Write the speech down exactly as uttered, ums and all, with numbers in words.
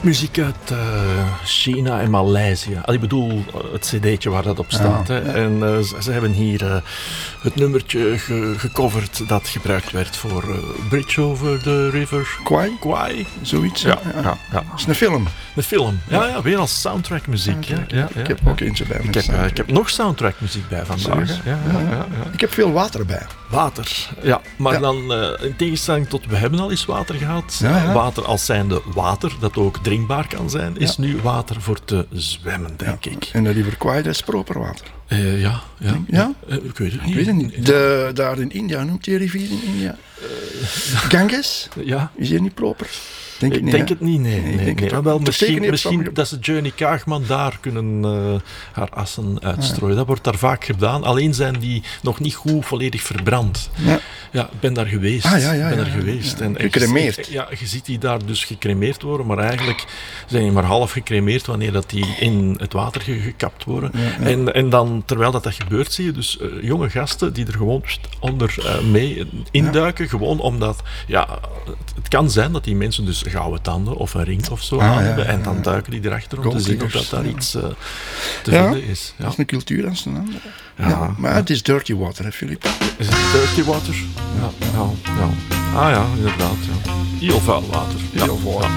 muziek uit uh, China en Maleisië. Al, ik bedoel, het cd'tje waar dat op staat. Ja, hè. ja. En uh, ze, ze hebben hier uh, het nummertje ge- gecoverd dat gebruikt werd voor uh, Bridge Over the River Kwai? Kwai. Zoiets. Ja, ja, ja. Dat is een film. De film. Ja, ja, weer als soundtrackmuziek. Ja, ja, ja, Ik heb ja. ook eentje bij me. Ik heb, uh, staan. ik heb nog soundtrackmuziek bij vandaag. Serieus? hè. Ja, ja, ja, ja. Ik heb veel water bij. Water. Ja, maar Ja. dan uh, in tegenstelling tot we hebben al eens water gehad. Ja, ja. Water als zijnde water, dat ook drinkbaar kan zijn, is Ja. nu water voor te zwemmen, denk ik. En de River Kwai, dat is proper water. Uh, ja, ja. Ja? Uh, ik weet het Ik niet. weet het niet. De, daar in India, noemt je rivier in India? Ganges? Ja. Is die niet proper? Denk Ik ik niet, denk hè? het niet, nee. Nee, ik nee, denk nee. het Ah, ook. wel, Toch misschien zeker niet op misschien sommige- dat ze Journey Kaagman daar kunnen uh, haar assen uitstrooien. Dat wordt daar vaak gedaan. Alleen zijn die nog niet goed volledig verbrand. Ja. Ja, ik ben daar geweest. Ah, ja, ja, Ik ben ja, daar ja, geweest. ja. En, en Gecremeerd. Je, ziet- ja, je ziet die daar dus gecremeerd worden, maar eigenlijk zijn die maar half gecremeerd wanneer dat die in het water ge- gekapt worden. Ja, ja. En, en dan, terwijl dat, dat gebeurt, zie je dus uh, jonge gasten die er gewoon pst, onder uh, mee induiken. Gewoon omdat, ja, het, het kan zijn dat die mensen dus gouden tanden of een ring of zo Ah, aan ja, hebben. ja, En dan ja. duiken die erachter om te zien of dat Golddiggers, daar ja. iets uh, te Ja, vinden is. Ja. Dat is een cultuur als een andere. Ja. Ja, maar het is dirty water, hè, Filip? Is het dirty water? Ja, ja, ja. Ah ja, inderdaad. Ja. Heel vuil water. Ja. Heel vuil. Ja.